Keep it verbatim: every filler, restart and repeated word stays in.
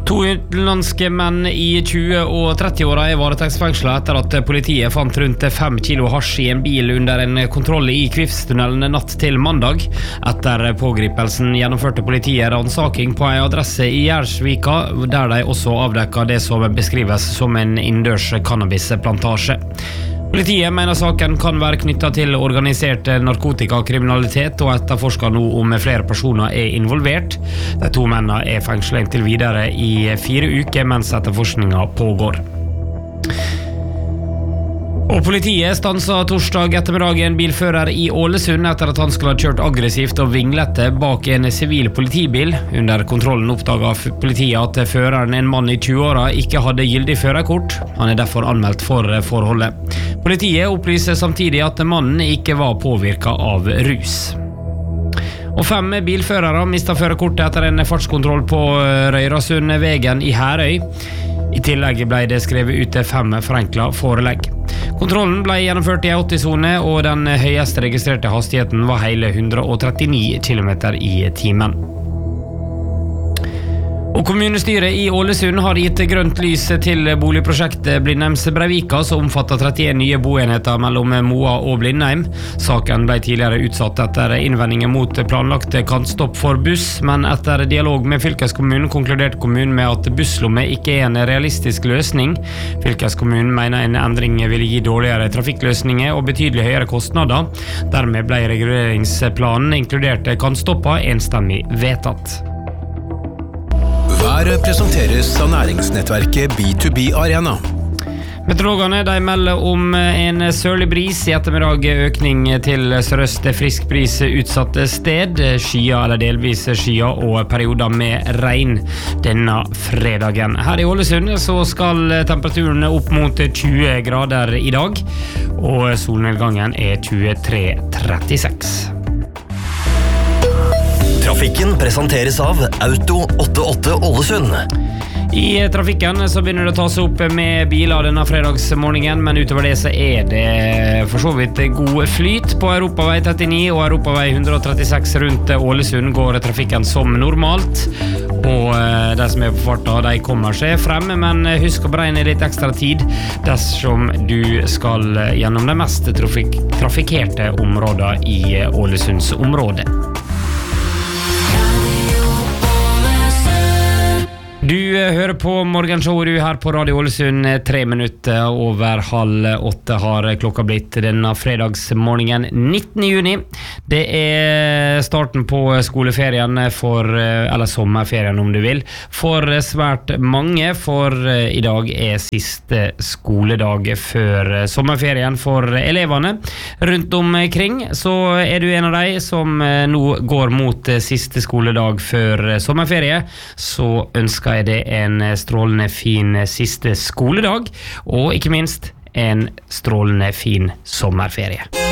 To utenlandske menn i tjue- og tretti-åra er varetektsfengslet etter at politiet fant rundt fem kilo hasj i en bil under en kontroll i Kvifstunnelen natt til mandag. Etter pågripelsen gjennomførte politiet ransaking på en adresse i Gjersvika, der de også avdekket det som beskrives som en innendørs cannabisplantasje. Politiet mener saken kan være knyttet til organisert narkotikakriminalitet og etterforsker nå om flere personer er involvert. De to mennene er fengslet inntil videre i fire uker mens etterforskningen pågår. Og politiet stanset torsdag ettermiddag en bilfører i Ålesund etter at han skulle ha kjørt aggressivt og vinglete bak en sivil politibil. Under kontrollen oppdaget politiet at føreren, en mann i tjue-åra, ikke hadde gyldig førerkort. Han er derfor anmeldt for forholdet. Politiet opplyser samtidig at mannen ikke var påvirket av rus. Og fem bilførere mistet førerkortet etter en fartskontroll på Røyrasundvegen i Herøy. I tillegg ble det skrevet ut fem forenklet forelegg. Kontrollen ble gjennomført i åtti-sone, og den høyeste registrerte hastigheten var hele hundre og trettini kilometer i timen. Og kommunestyret i Ålesund har gitt grønt lys til boligprosjektet Blindheims Breivika, som omfatter trettien nye boenheter mellom Moa og Blindheim. Saken ble tidligere utsatt etter innvendinger mot planlagte kantstopp for buss, men etter dialog med fylkeskommunen konkluderte kommunen med at busslomme ikke er en realistisk løsning. Fylkeskommunen mener en endring vil gi dårligere trafikkløsninger og betydelig høyere kostnader. Dermed ble reguleringsplanen inkludert kantstopper enstemmig vedtatt. Været presenteres av næringsnettverket B to B Arena. Meteorologene de melder om en sørlig bris i ettermiddag, økning til sørøst, frisk bris utsatte sted, skyer eller delvis skyer og perioder med regn denne fredagen. Her i Ålesund så skal temperaturen opp mot tjue grader i dag, og solnedgangen er tjuetre trettiseks. Trafikken presenteres av Auto åttiåtte Ålesund. I trafikken så begynner det å ta seg opp med biler denne fredagsmorgenen, men utover det så er det for så vidt god flyt. På Europavei trettini og Europavei ett hundre trettiseks rundt Ålesund går trafikken som normalt, og de som er på farta, de kommer seg frem, men husk å beregne litt ekstra tid dersom du skal gjennom de mest trafik- trafikerte områdene i Ålesunds område. Du hører på Morgenshowet du her på Radio Ålesund. Tre minutter over halv åtte har klokka blitt denne fredagsmorgenen nittende juni. Det er starten på skoleferien for, eller sommerferien om du vil, for svært mange, for i dag er siste skoledag før sommerferien for elevene. Rundt omkring så er du en av de som nå går mot siste skoledag før sommerferie, så ønsker jeg det en strålende fin siste skoledag, og ikke minst en strålende fin sommerferie.